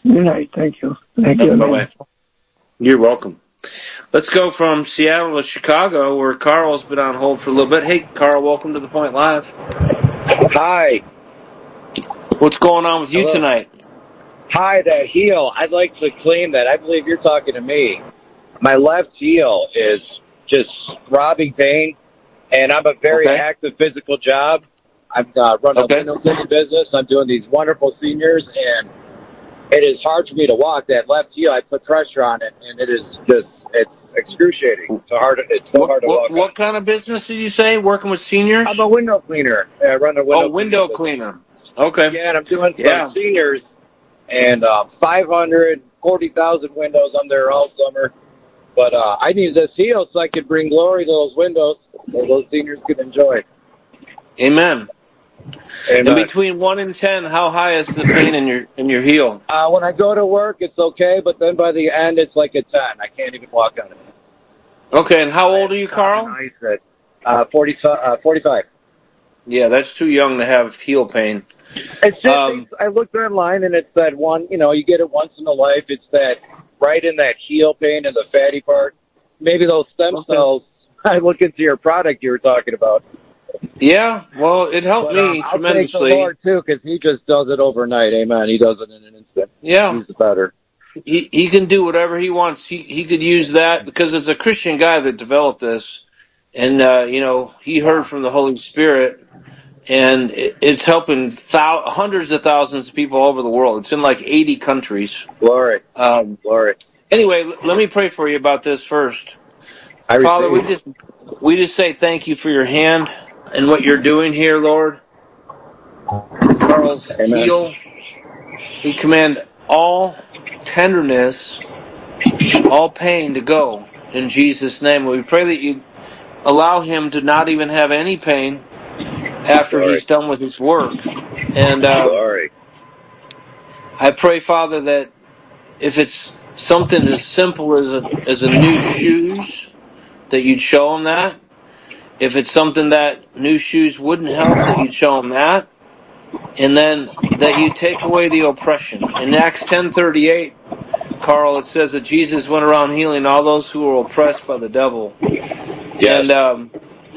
Speaker 6: Good night. Thank you. Thank
Speaker 4: Have
Speaker 6: you.
Speaker 4: a good way. You're welcome. Let's go from Seattle to Chicago, where Carl's been on hold for a little bit. Hey, Carl, welcome to the Point Live.
Speaker 8: Hi.
Speaker 4: What's going on with you
Speaker 8: Hello.
Speaker 4: tonight?
Speaker 8: Hi, that heel. I'd like to claim that. I believe you're talking to me. My left heel is just throbbing pain, and I'm a very
Speaker 4: Okay.
Speaker 8: active physical job. I'm uh, running
Speaker 4: Okay.
Speaker 8: a window cleaning business. I'm doing these wonderful seniors, and it is hard for me to walk. That left heel, I put pressure on it, and it is just, it's excruciating. It's so hard. It's so
Speaker 4: What,
Speaker 8: hard to
Speaker 4: what,
Speaker 8: walk
Speaker 4: what
Speaker 8: on.
Speaker 4: kind of business did you say? Working with seniors?
Speaker 8: I'm a window cleaner. I run a window
Speaker 4: Oh, window
Speaker 8: cleaning business.
Speaker 4: cleaner. Okay.
Speaker 8: Yeah, and I'm doing
Speaker 4: Yeah.
Speaker 8: some seniors, and uh, five hundred forty thousand windows. I'm there all summer. But uh, I need this heel so I can bring glory to those windows so those seniors can enjoy.
Speaker 4: Amen.
Speaker 8: Amen.
Speaker 4: And between one and ten, how high is the pain in your in your heel?
Speaker 8: Uh, when I go to work, it's okay, but then by the end, it's like a ten. I can't even walk on it.
Speaker 4: Okay, and how old are you, Carl?
Speaker 8: I said, uh, forty, uh, forty-five.
Speaker 4: Yeah, that's too young to have heel pain.
Speaker 8: It's just,
Speaker 4: Um,
Speaker 8: I looked online, and it's that one, you know, you get it once in a life. It's that right in that heel pain and the fatty part. Maybe those stem
Speaker 4: Okay.
Speaker 8: cells. I look into your product you were talking about.
Speaker 4: Yeah, well, it helped
Speaker 8: But,
Speaker 4: me
Speaker 8: um, I'll thank the
Speaker 4: tremendously.
Speaker 8: Lord, too, because he just does it overnight. Amen. He does it in an instant.
Speaker 4: Yeah,
Speaker 8: He's better.
Speaker 4: he he can do whatever he wants. He he could use that because it's a Christian guy that developed this, and uh, you know he heard from the Holy Spirit, and it, it's helping thou- hundreds of thousands of people all over the world. It's in like eighty countries.
Speaker 8: Glory.
Speaker 4: Um,
Speaker 8: Glory.
Speaker 4: anyway, l- let me pray for you about this first.
Speaker 8: I
Speaker 4: Father, we
Speaker 8: receive.
Speaker 4: just we just say thank you for your hand and what you're doing here, Lord. And Carl's
Speaker 8: Amen.
Speaker 4: heel. We command all tenderness, all pain to go in Jesus' name. We pray that you allow him to not even have any pain after
Speaker 8: Glory.
Speaker 4: he's done with his work. And um,
Speaker 8: Glory.
Speaker 4: I pray, Father, that if it's something as simple as a, as a new shoes, that you'd show him that. If it's something that new shoes wouldn't help, that you'd show him that. And then that you take away the oppression. In Acts ten thirty-eight, Carl, it says that Jesus went around healing all those who were oppressed by the devil.
Speaker 8: Yes.
Speaker 4: And um,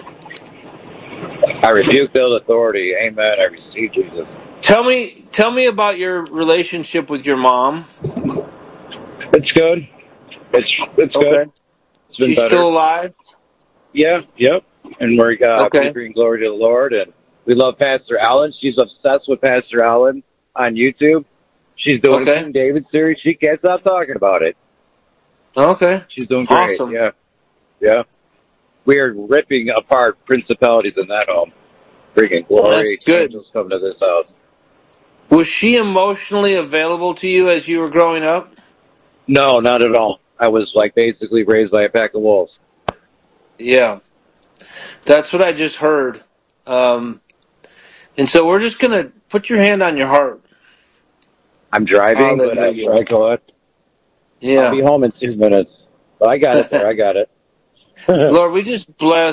Speaker 8: I rebuke those authority. Amen. I receive Jesus.
Speaker 4: tell me, tell me about your relationship with your mom.
Speaker 8: It's good. It's it's
Speaker 4: Okay.
Speaker 8: good. It's been
Speaker 4: She's
Speaker 8: better.
Speaker 4: still alive?
Speaker 8: Yeah. Yep. And we're uh,
Speaker 4: Okay.
Speaker 8: we bring glory to the Lord, and we love Pastor Allen. She's obsessed with Pastor Allen on YouTube. She's doing
Speaker 4: Okay.
Speaker 8: a King David series. She can't stop talking about it.
Speaker 4: Okay.
Speaker 8: She's doing great.
Speaker 4: Awesome.
Speaker 8: Yeah. Yeah. We are ripping apart principalities in that home. Bringing glory.
Speaker 4: That's good.
Speaker 8: Angels come to this house.
Speaker 4: Was she emotionally available to you as you were growing up?
Speaker 8: No, not at all. I was like basically raised by a pack of wolves.
Speaker 4: Yeah. That's what I just heard. Um, and so we're just going to put your hand on your heart.
Speaker 8: I'm driving, but I,
Speaker 4: Hallelujah.
Speaker 8: I go it. I'll
Speaker 4: Yeah.
Speaker 8: be home in two minutes. But I got it there. I got it.
Speaker 4: Lord, we just bless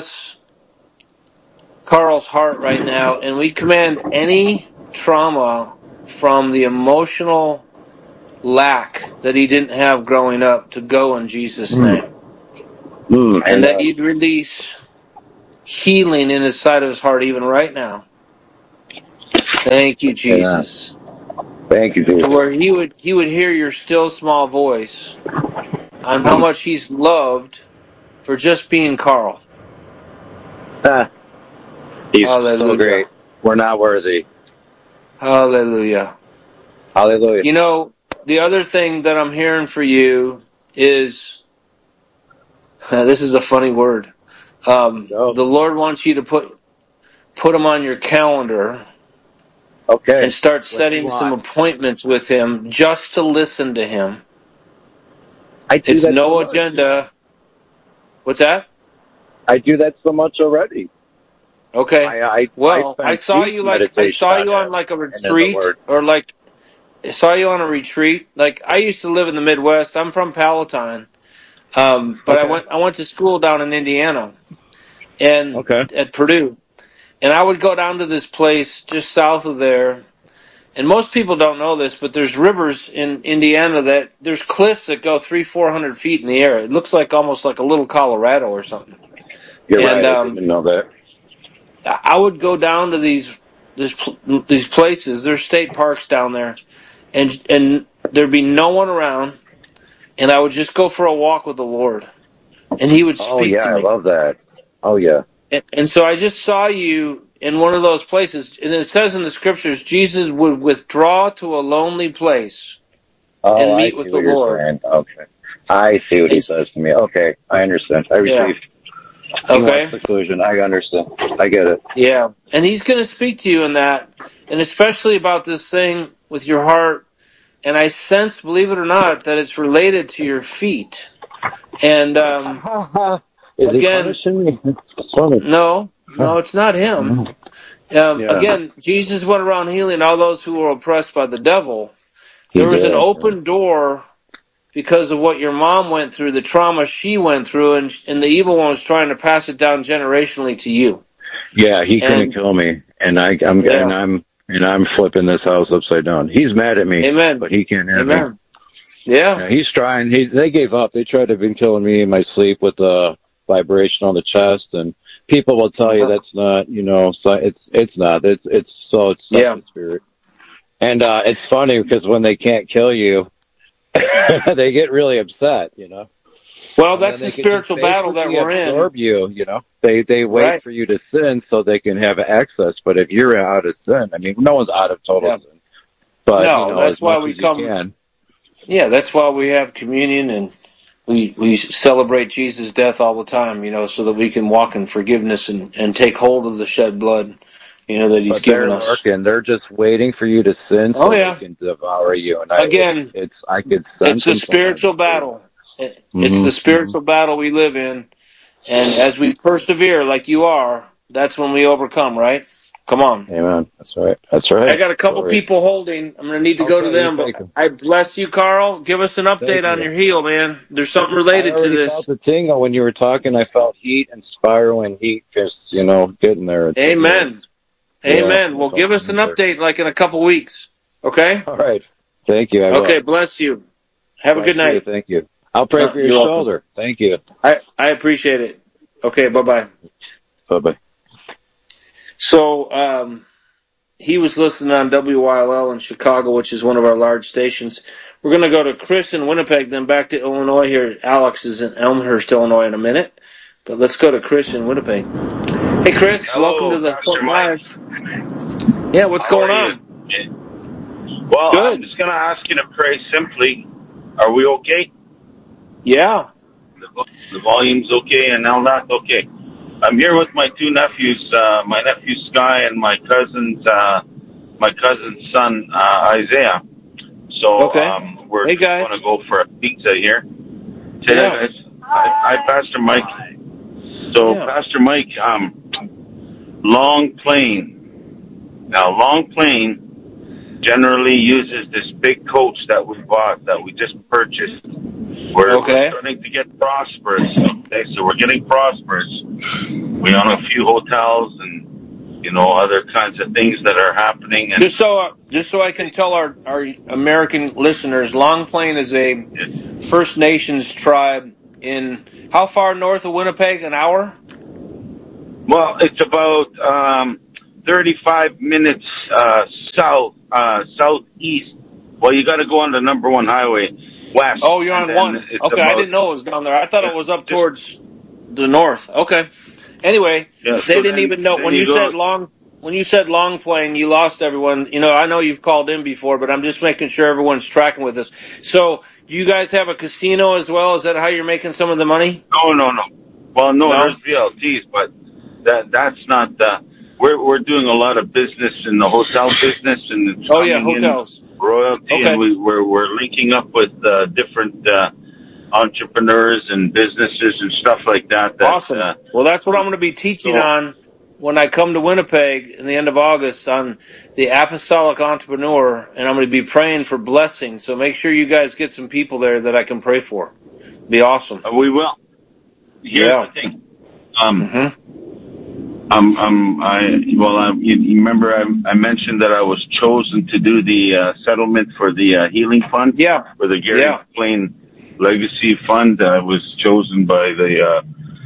Speaker 4: Carl's heart right now, and we command any trauma from the emotional lack that he didn't have growing up to go in Jesus' name.
Speaker 8: Mm,
Speaker 4: And that
Speaker 8: amen.
Speaker 4: you'd release healing in his side of his heart even right now. Thank you, Jesus.
Speaker 8: Thank you,
Speaker 4: To
Speaker 8: Jesus.
Speaker 4: where he would he would hear your still small voice on how much he's loved for just being Carl.
Speaker 8: Ah, he's so
Speaker 4: Hallelujah.
Speaker 8: great. We're not worthy.
Speaker 4: Hallelujah.
Speaker 8: Hallelujah.
Speaker 4: You know, the other thing that I'm hearing for you is, uh, this is a funny word. Um,
Speaker 8: No.
Speaker 4: the Lord wants you to put put him on your calendar
Speaker 8: Okay.
Speaker 4: and start
Speaker 8: What do
Speaker 4: setting
Speaker 8: you
Speaker 4: some
Speaker 8: want?
Speaker 4: appointments with him just to listen to him.
Speaker 8: I do
Speaker 4: It's
Speaker 8: that so
Speaker 4: no
Speaker 8: much.
Speaker 4: agenda. What's that?
Speaker 8: I do that so much already.
Speaker 4: Okay.
Speaker 8: I, I,
Speaker 4: Well,
Speaker 8: I
Speaker 4: I
Speaker 8: spend
Speaker 4: saw
Speaker 8: deep
Speaker 4: you like I
Speaker 8: meditation
Speaker 4: saw you on
Speaker 8: him
Speaker 4: like a
Speaker 8: and in the
Speaker 4: retreat
Speaker 8: Word.
Speaker 4: or like I saw you on a retreat. Like I used to live in the Midwest. I'm from Palatine. Um, but I
Speaker 8: Okay.
Speaker 4: went I went to school down in Indiana and
Speaker 8: Okay.
Speaker 4: at Purdue. And I would go down to this place just south of there, and most people don't know this, but there's rivers in Indiana that there's cliffs that go three, four hundred feet in the air. It looks like almost like a little Colorado or something.
Speaker 9: You're
Speaker 4: and,
Speaker 9: right.
Speaker 4: Um,
Speaker 9: I didn't know that.
Speaker 4: I would go down to these these these places. There's state parks down there, and and there'd be no one around, and I would just go for a walk with the Lord, and He would speak
Speaker 9: oh, yeah,
Speaker 4: to me.
Speaker 9: I love that. Oh, yeah.
Speaker 4: And, and so I just saw you in one of those places, and it says in the scriptures, Jesus would withdraw to a lonely place
Speaker 9: oh,
Speaker 4: and meet
Speaker 9: I
Speaker 4: with
Speaker 9: see
Speaker 4: the
Speaker 9: what you're
Speaker 4: Lord.
Speaker 9: Saying. Okay. I see what he says to me. Okay, I understand. I
Speaker 4: Yeah.
Speaker 9: received.
Speaker 4: Okay.
Speaker 9: Conclusion. I understand. I get it.
Speaker 4: Yeah. And He's going to speak to you in that, and especially about this thing with your heart. And I sense, believe it or not, that it's related to your feet. And um,
Speaker 9: Is
Speaker 4: again,
Speaker 9: he punishing me? It's funny.
Speaker 4: no, no, it's not Him. Um,
Speaker 9: Yeah.
Speaker 4: Again, Jesus went around healing all those who were oppressed by the devil.
Speaker 9: He
Speaker 4: There was
Speaker 9: did,
Speaker 4: an open
Speaker 9: yeah.
Speaker 4: door because of what your mom went through, the trauma she went through, and and the evil one was trying to pass it down generationally to you.
Speaker 9: Yeah, he couldn't
Speaker 4: And-
Speaker 9: kill me, and I, I'm
Speaker 4: Yeah.
Speaker 9: and I'm and I'm flipping this house upside down. He's mad at me,
Speaker 4: Amen.
Speaker 9: but he can't have me.
Speaker 4: Amen. Yeah.
Speaker 9: Yeah, he's trying. He they gave up. They tried to be killing me in my sleep with the vibration on the chest, and people will tell you that's not, you know, so it's it's not. It's it's so it's such
Speaker 4: Yeah.
Speaker 9: a spirit. And uh it's funny because when they can't kill you, they get really upset, you know.
Speaker 4: Well,
Speaker 9: And
Speaker 4: that's
Speaker 9: then
Speaker 4: the
Speaker 9: they can
Speaker 4: spiritual
Speaker 9: just
Speaker 4: battle that
Speaker 9: basically
Speaker 4: we're in.
Speaker 9: absorb you, you know. They they wait
Speaker 4: Right.
Speaker 9: for you to sin so they can have access. But if you're out of sin, I mean, no one's out of total
Speaker 4: Yeah.
Speaker 9: sin. But
Speaker 4: No,
Speaker 9: you know,
Speaker 4: that's
Speaker 9: as
Speaker 4: why
Speaker 9: much
Speaker 4: we
Speaker 9: as
Speaker 4: come-
Speaker 9: you can.
Speaker 4: Yeah, that's why we have communion and we we celebrate Jesus' death all the time, you know, so that we can walk in forgiveness and, and take hold of the shed blood, you know, that He's
Speaker 9: But
Speaker 4: given
Speaker 9: they're
Speaker 4: us.
Speaker 9: working. They're just waiting for you to sin so
Speaker 4: Oh, yeah.
Speaker 9: they can devour you. And I,
Speaker 4: Again,
Speaker 9: it's, it's I could sense
Speaker 4: It's the
Speaker 9: them
Speaker 4: spiritual
Speaker 9: sometimes.
Speaker 4: battle. It-
Speaker 9: Mhm.
Speaker 4: It's the spiritual battle we live in. And as we persevere like you are, that's when we overcome, right? Come on.
Speaker 9: Amen. That's right. That's right.
Speaker 4: I got a couple
Speaker 9: Glory.
Speaker 4: people holding. I'm going to need to go to
Speaker 9: Okay,
Speaker 4: them.
Speaker 9: you
Speaker 4: But
Speaker 9: take 'em.
Speaker 4: I bless you, Carl. Give us an update
Speaker 9: Thank
Speaker 4: on
Speaker 9: you.
Speaker 4: your heel, man. There's something
Speaker 9: I
Speaker 4: related to
Speaker 9: already
Speaker 4: this.
Speaker 9: felt the tingle when you were talking. I felt heat and spiraling heat just, you know, getting there. It's
Speaker 4: Amen.
Speaker 9: Yeah,
Speaker 4: Amen. Well,
Speaker 9: it's
Speaker 4: give
Speaker 9: all
Speaker 4: us an
Speaker 9: there.
Speaker 4: update like in a couple weeks. Okay?
Speaker 9: All right. Thank you. I will.
Speaker 4: Okay, bless you. Have a
Speaker 9: Bless
Speaker 4: good
Speaker 9: you.
Speaker 4: night.
Speaker 9: Thank you. I'll pray
Speaker 4: Uh,
Speaker 9: for your
Speaker 4: you're welcome.
Speaker 9: shoulder. Thank you.
Speaker 4: I, I appreciate it. Okay, bye-bye.
Speaker 9: Bye-bye.
Speaker 4: So, um, he was listening on W Y L L in Chicago, which is one of our large stations. We're going to go to Chris in Winnipeg, then back to Illinois here. Alex is in Elmhurst, Illinois in a minute. But let's go to Chris in Winnipeg. Hey, Chris.
Speaker 10: Hello,
Speaker 4: welcome to the
Speaker 10: Pastor
Speaker 4: Point
Speaker 10: Mike.
Speaker 4: Live. Yeah, what's
Speaker 10: How
Speaker 4: going
Speaker 10: are
Speaker 4: on?
Speaker 10: you? Well,
Speaker 4: Good.
Speaker 10: I'm just going to ask you to pray simply. Are we okay?
Speaker 4: Yeah.
Speaker 10: The, the volume's okay and all that? Okay. I'm here with my two nephews, uh, my nephew Sky and my cousin's, uh, my cousin's son, uh, Isaiah. So,
Speaker 4: Okay.
Speaker 10: um, we're
Speaker 4: Hey, guys.
Speaker 10: going to go for a pizza here. Say
Speaker 4: Yeah.
Speaker 10: hi, guys. Hi, hi, Pastor Mike. So,
Speaker 4: Yeah.
Speaker 10: Pastor Mike, um, Long Plain. Now, Long Plain generally uses this big coach that we bought, that we just purchased. We're,
Speaker 4: Okay.
Speaker 10: we're starting to get prosperous. Okay, so we're getting prosperous. We own a few hotels and, you know, other kinds of things that are happening. And
Speaker 4: Just so, uh, just so I can tell our, our American listeners, Long Plain is a First Nations tribe in how far north of Winnipeg? An hour?
Speaker 10: well, it's about um, thirty-five minutes uh, south, uh, southeast. Well, you got to go on the number one highway west.
Speaker 4: Oh, you're
Speaker 10: and
Speaker 4: on
Speaker 10: then
Speaker 4: one.
Speaker 10: it's
Speaker 4: Okay, I
Speaker 10: about-
Speaker 4: didn't know it was down there. I thought it was up
Speaker 10: Yeah.
Speaker 4: towards the north. Okay. Anyway,
Speaker 10: Yeah,
Speaker 4: they
Speaker 10: so
Speaker 4: didn't
Speaker 10: then-
Speaker 4: even know
Speaker 10: then
Speaker 4: when
Speaker 10: you
Speaker 4: you
Speaker 10: go-
Speaker 4: said long. When you said Long Plain, you lost everyone. You know, I know you've called in before, but I'm just making sure everyone's tracking with us. So, do you guys have a casino as well? Is that how you're making some of the money?
Speaker 10: No, no, no. Well, no,
Speaker 4: No?
Speaker 10: there's V L Ts, but that that's not. Uh, we're we're doing a lot of business in the hotel business, and it's
Speaker 4: Oh yeah,
Speaker 10: coming in
Speaker 4: hotels.
Speaker 10: royalty,
Speaker 4: Okay.
Speaker 10: and we, we're we're linking up with uh, different uh, entrepreneurs and businesses and stuff like that. that
Speaker 4: Awesome.
Speaker 10: Uh,
Speaker 4: Well, that's what I'm going to be teaching
Speaker 10: so-
Speaker 4: on when I come to Winnipeg in the end of August on the Apostolic Entrepreneur, and I'm going to be praying for blessings. So make sure you guys get some people there that I can pray for. Be awesome.
Speaker 10: uh, we will. Here's
Speaker 4: Yeah.
Speaker 10: the thing. Um,
Speaker 4: Mm-hmm.
Speaker 10: Um, um, I well, I, you, you remember I, I mentioned that I was chosen to do the uh, settlement for the uh, healing fund.
Speaker 4: Yeah.
Speaker 10: For the Gary
Speaker 4: Yeah.
Speaker 10: McLean Legacy Fund. I was chosen by the uh,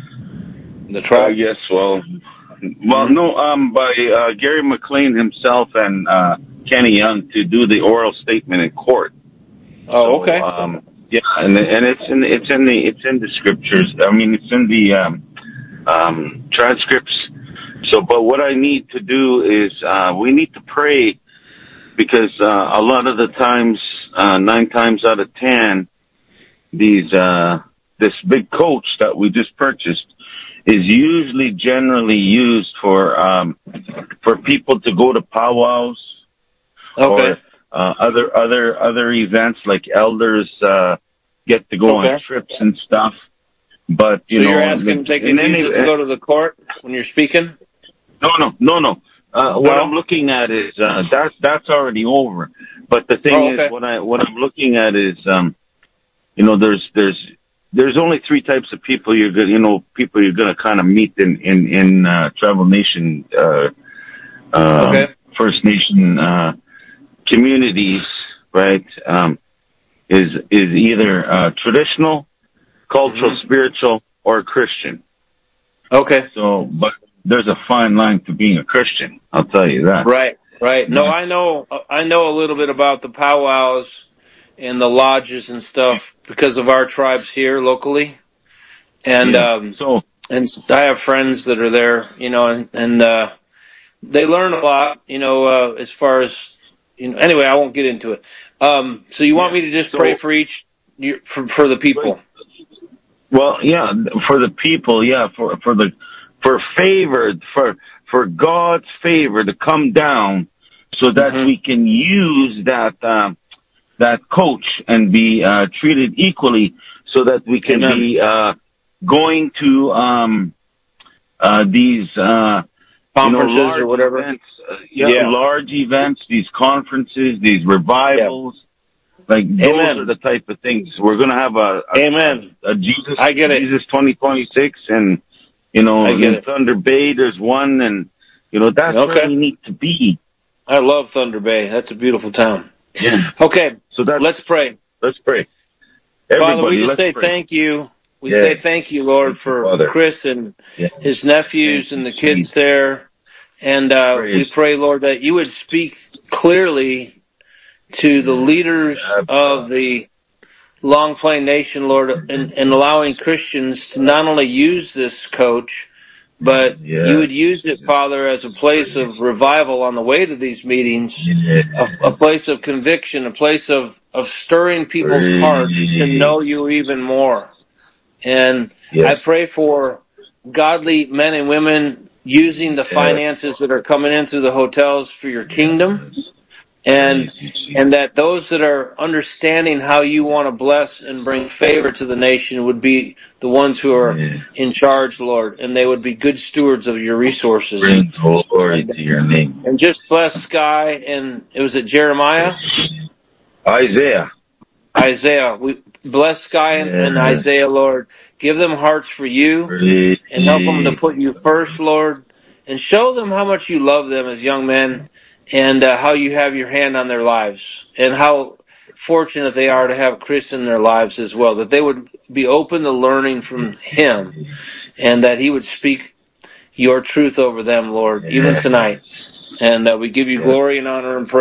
Speaker 4: the tribe.
Speaker 10: Uh, yes. Well, well,
Speaker 4: Mhm.
Speaker 10: no. Um, by uh, Gary McLean himself and uh, Kenny Young to do the oral statement in court.
Speaker 4: Oh,
Speaker 10: So,
Speaker 4: okay.
Speaker 10: Um, yeah, and and it's in it's in the it's in the scriptures. I mean, it's in the um, um, transcripts. So, but what I need to do is uh, we need to pray because uh, a lot of the times, uh, nine times out of ten, these uh, this big coach that we just purchased is usually generally used for um, for people to go to powwows
Speaker 4: Okay.
Speaker 10: or uh, other other other events like elders uh, get to go
Speaker 4: Okay.
Speaker 10: on trips and stuff. But you
Speaker 4: So
Speaker 10: know,
Speaker 4: you're asking they can
Speaker 10: in any,
Speaker 4: use it to go to the court when you're speaking?
Speaker 10: no, no, no, no. Uh, what
Speaker 4: No?
Speaker 10: I'm looking at is uh, that's that's already over. But the thing
Speaker 4: Oh, okay.
Speaker 10: is, what I what I'm looking at is, um, you know, there's there's there's only three types of people you're gonna, you know, people you're gonna kind of meet in in in uh, Tribal Nation, uh, uh,
Speaker 4: Okay.
Speaker 10: First Nation uh, communities, right? Um, is is either uh, traditional, cultural,
Speaker 4: Mhm.
Speaker 10: spiritual, or Christian.
Speaker 4: Okay.
Speaker 10: So, but there's a fine line to being a Christian. I'll tell you that.
Speaker 4: Right, right. No,
Speaker 10: Yeah.
Speaker 4: I know I know a little bit about the powwows and the lodges and stuff because of our tribes here locally. And
Speaker 10: Yeah.
Speaker 4: um
Speaker 10: So,
Speaker 4: and I have friends that are there, you know, and, and uh they learn a lot, you know, uh as far as you know anyway, I won't get into it. Um so you want
Speaker 10: yeah.
Speaker 4: me to just
Speaker 10: So,
Speaker 4: pray for each you- for for the people.
Speaker 10: well, yeah, for the people, yeah, for for the for favor, for for God's favor to come down, so that
Speaker 4: Mhm.
Speaker 10: we can use that um, that coach and be uh, treated equally, so that we can
Speaker 4: Amen.
Speaker 10: be uh, going to um, uh, these uh, you know
Speaker 4: Conferences
Speaker 10: large
Speaker 4: or whatever.
Speaker 10: events, uh, yeah,
Speaker 4: Yeah.
Speaker 10: large events, these conferences, these revivals. Like those
Speaker 4: Amen.
Speaker 10: are the type of things we're going to have a, a
Speaker 4: Amen.
Speaker 10: a Jesus,
Speaker 4: I get it.
Speaker 10: Jesus twenty twenty-six, and you know,
Speaker 4: I get
Speaker 10: in
Speaker 4: it.
Speaker 10: Thunder Bay, there's one, and you know, that's
Speaker 4: Okay.
Speaker 10: where we need to be.
Speaker 4: I love Thunder Bay. That's a beautiful town.
Speaker 10: Yeah.
Speaker 4: Okay,
Speaker 10: So that's
Speaker 4: let's pray.
Speaker 10: let's pray.
Speaker 4: Father,
Speaker 10: Everybody,
Speaker 4: we just
Speaker 10: let's
Speaker 4: say
Speaker 10: pray.
Speaker 4: thank you. We
Speaker 10: Yeah.
Speaker 4: say thank you, Lord,
Speaker 10: Thank you,
Speaker 4: for
Speaker 10: Father.
Speaker 4: Chris and
Speaker 10: Yeah.
Speaker 4: his nephews
Speaker 10: Thank
Speaker 4: and
Speaker 10: you,
Speaker 4: the kids
Speaker 10: Jesus.
Speaker 4: there. And uh,
Speaker 10: Praise.
Speaker 4: we pray, Lord, that you would speak clearly to the leaders of the Long Plain Nation, Lord, and, and allowing Christians to not only use this coach, but
Speaker 10: Yeah.
Speaker 4: you would use it, Father, as a place of revival on the way to these meetings,
Speaker 10: Yeah.
Speaker 4: a, a place of conviction, a place of, of stirring people's hearts to know you even more. And
Speaker 10: Yes.
Speaker 4: I pray for godly men and women using the finances that are coming in through the hotels for your kingdom. And and that those that are understanding how you want to bless and bring favor to the nation would be the ones who are
Speaker 10: Yeah.
Speaker 4: in charge, Lord, and they would be good stewards of your resources.
Speaker 10: Bring glory to your name.
Speaker 4: And just bless Sky and it was it Jeremiah?
Speaker 10: Isaiah.
Speaker 4: Isaiah. We bless Sky and, and
Speaker 10: Yeah.
Speaker 4: Isaiah, Lord. Give them hearts for you
Speaker 10: Praise.
Speaker 4: and help them to put you first, Lord, and show them how much you love them as young men and uh, how you have your hand on their lives and how fortunate they are to have Chris in their lives as well, that they would be open to learning from him and that he would speak your truth over them, Lord, even tonight. And uh, we give you glory and honor and praise.